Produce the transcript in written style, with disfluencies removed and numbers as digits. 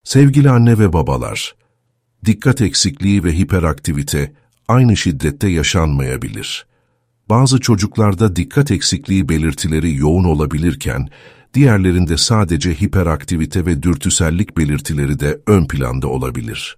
Sevgili anne ve babalar, dikkat eksikliği ve hiperaktivite aynı şiddette yaşanmayabilir. Bazı çocuklarda dikkat eksikliği belirtileri yoğun olabilirken, diğerlerinde sadece hiperaktivite ve dürtüsellik belirtileri de ön planda olabilir.